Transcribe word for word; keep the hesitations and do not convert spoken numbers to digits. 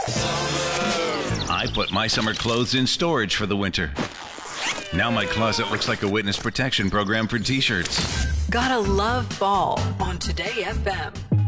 I put my summer clothes in storage for the winter. Now my closet looks like a witness protection program for t-shirts. Gotta love fall on Today F M.